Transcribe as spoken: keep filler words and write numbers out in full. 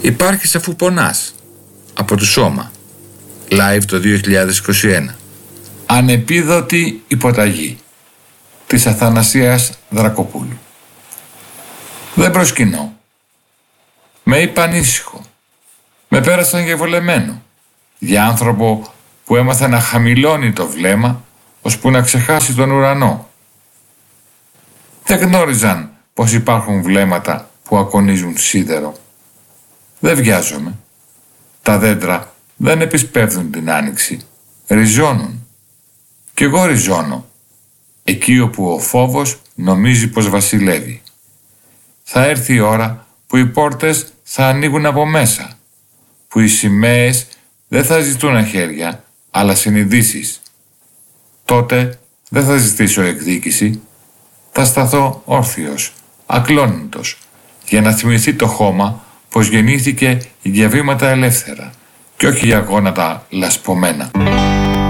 Υπάρχεις αφού πονάς. Από το Σώμα. Live το δύο χιλιάδες είκοσι ένα. Ανεπίδοτη υποταγή της Αθανασίας Δρακοπούλου. Δεν προσκυνώ. Με είπαν ήσυχο. Με πέρασαν για βολεμένο. Για άνθρωπο που έμαθε να χαμηλώνει το βλέμμα ώσπου να ξεχάσει τον ουρανό. Δεν γνώριζαν πως υπάρχουν βλέμματα που ακονίζουν σίδερο. Δεν βιάζομαι. Τα δέντρα δεν επισπεύδουν την άνοιξη. Ριζώνουν. Κι εγώ ριζώνω. Εκεί όπου ο φόβος νομίζει πως βασιλεύει. Θα έρθει η ώρα που οι πόρτες θα ανοίγουν από μέσα. Που οι σημαίες δεν θα ζητούν χέρια, αλλά συνειδήσεις. Τότε δεν θα ζητήσω εκδίκηση. Θα σταθώ όρθιος, ακλόνητος, για να θυμηθεί το χώμα πως γεννήθηκε για βήματα ελεύθερα και όχι για γόνατα λασπωμένα.